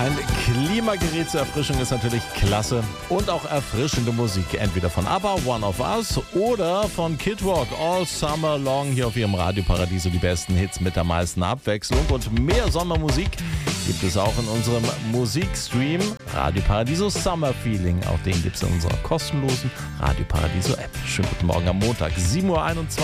Ein Klimagerät zur Erfrischung ist natürlich klasse und auch erfrischende Musik, entweder von ABBA, One of Us oder von Kid Rock, All Summer Long hier auf ihrem Radioparadiso, die besten Hits mit der meisten Abwechslung und mehr Sommermusik gibt es auch in unserem Musikstream Radioparadiso Summer Feeling. Auch den gibt es in unserer kostenlosen Radioparadiso App. Schönen guten Morgen am Montag, 7:21 Uhr.